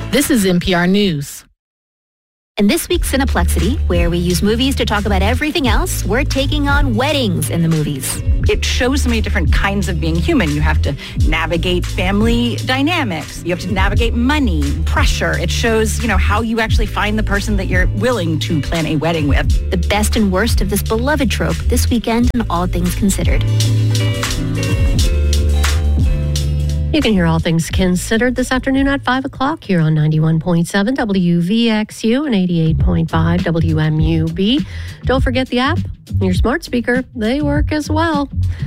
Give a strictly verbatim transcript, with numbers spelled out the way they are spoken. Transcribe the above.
This is N P R News. In this week's Cineplexity, where we use movies to talk about everything else, we're taking on weddings in the movies. It shows so many different kinds of being human. You have to navigate family dynamics. You have to navigate money, pressure. It shows, you know, how you actually find the person that you're willing to plan a wedding with. The best and worst of this beloved trope this weekend on All Things Considered. You can hear All Things Considered this afternoon at five o'clock here on ninety-one point seven W V X U and eighty-eight point five W M U B. Don't forget the app, your smart speaker. They work as well.